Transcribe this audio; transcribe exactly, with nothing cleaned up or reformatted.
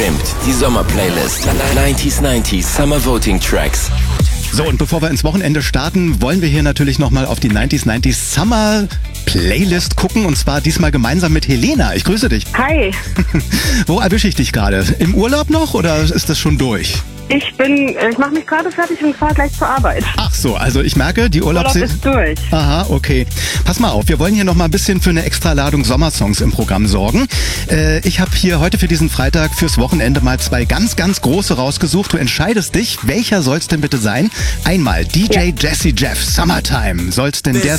bestimmt die Sommerplaylist. neunziger neunzig Summer Voting Tracks. So, und bevor wir ins Wochenende starten, wollen wir hier natürlich nochmal auf die neunziger neunzig Summer Playlist gucken, und zwar diesmal gemeinsam mit Helena. Ich grüße dich. Hi. Wo erwische ich dich gerade? Im Urlaub noch oder ist das schon durch? Ich bin, ich mache mich gerade fertig und fahre gleich zur Arbeit. Ach so, also ich merke, die Urlaubs... Urlaub ist durch. Aha, okay. Pass mal auf, wir wollen hier noch mal ein bisschen für eine extra Ladung Sommersongs im Programm sorgen. Äh, ich habe hier heute für diesen Freitag fürs Wochenende mal zwei ganz, ganz große rausgesucht. Du entscheidest dich, welcher soll's denn bitte sein? Einmal D J ja. Jazzy Jeff, Summertime. Soll's denn der